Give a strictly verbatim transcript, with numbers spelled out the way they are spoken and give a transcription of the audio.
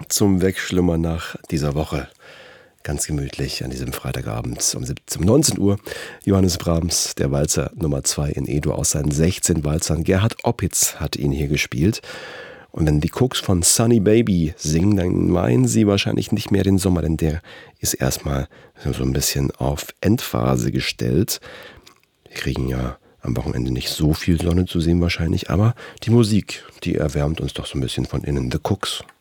zum Wegschlummern nach dieser Woche. Ganz gemütlich an diesem Freitagabend um siebzehn, um neunzehn Uhr. Johannes Brahms, der Walzer Nummer zwei in E-Dur aus seinen sechzehn Walzern. Gerhard Opitz hat ihn hier gespielt. Und wenn die Cooks von Sunny Baby singen, dann meinen sie wahrscheinlich nicht mehr den Sommer, denn der ist erstmal so ein bisschen auf Endphase gestellt. Wir kriegen ja am Wochenende nicht so viel Sonne zu sehen wahrscheinlich, aber die Musik, die erwärmt uns doch so ein bisschen von innen. The Cooks.